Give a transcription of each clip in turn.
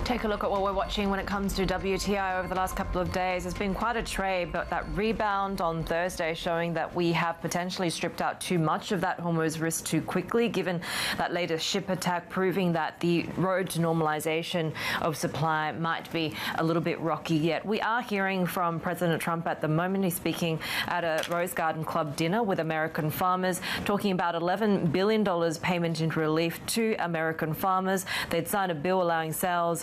Take a look at what we're watching when it comes to WTI over the last couple of days. There's been quite a trade, but that rebound on Thursday showing that we have potentially stripped out too much of that Hormuz risk too quickly, given that latest ship attack, proving that the road to normalization of supply might be a little bit rocky yet. We are hearing from President Trump at the moment. He's speaking at a Rose Garden Club dinner with American farmers, talking about $11 billion payment in relief to American farmers. They'd signed a bill allowing sales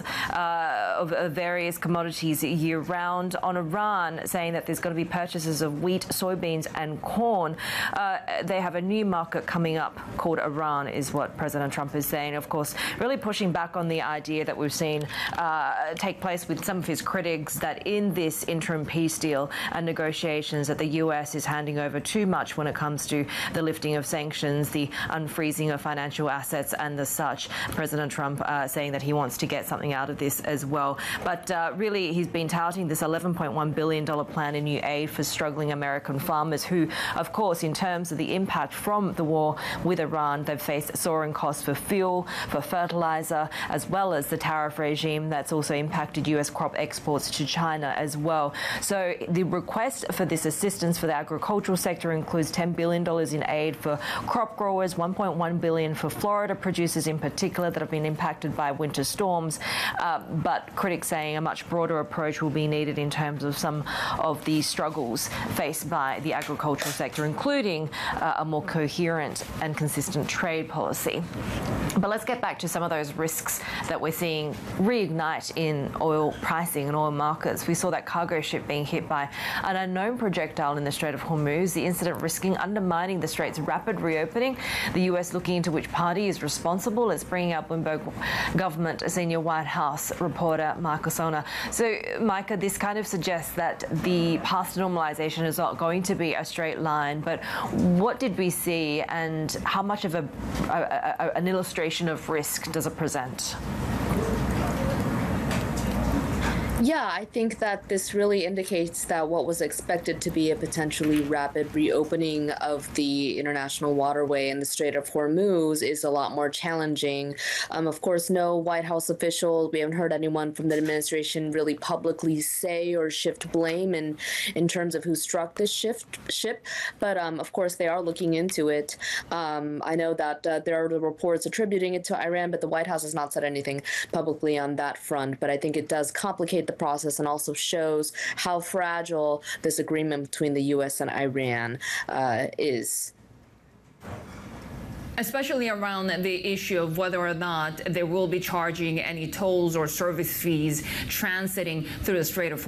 of various commodities year-round. On Iran, saying that there's going to be purchases of wheat, soybeans and corn. They have a new market coming up called Iran, is what President Trump is saying. Of course, really pushing back on the idea that we've seen take place with some of his critics, that in this interim peace deal and negotiations that the US is handing over too much when it comes to the lifting of sanctions, the unfreezing of financial assets and the such. President Trump saying that he wants to get something out of this as well. But really, he's been touting this $11.1 billion plan in new aid for struggling American farmers who, of course, in terms of the impact from the war with Iran, they've faced soaring costs for fuel, for fertilizer, as well as the tariff regime that's also impacted US crop exports to China as well. So the request for this assistance for the agricultural sector includes $10 billion in aid for crop growers, $1.1 billion for Florida producers in particular that have been impacted by winter storms. But critics saying a much broader approach will be needed in terms of some of the struggles faced by the agricultural sector, including a more coherent and consistent trade policy. But let's get back to some of those risks that we're seeing reignite in oil pricing and oil markets. We saw that cargo ship being hit by an unknown projectile in the Strait of Hormuz, the incident risking undermining the Strait's rapid reopening. The US looking into which party is responsible. It's bringing up Bloomberg government senior White House reporter Micah Sona. So, Micah, this kind of suggests that the path to normalization is not going to be a straight line. But what did we see, and how much of an illustration of risk does it present? Yeah, I think that this really indicates that what was expected to be a potentially rapid reopening of the international waterway in the Strait of Hormuz is a lot more challenging. Of course, no White House official, we haven't heard anyone from the administration really publicly say or shift blame in terms of who struck this ship. But of course, they are looking into it. I know that there are reports attributing it to Iran, but the White House has not said anything publicly on that front. But I think it does complicate the process and also shows how fragile this agreement between the U.S. and Iran is. Especially around the issue of whether or not they will be charging any tolls or service fees transiting through the Strait of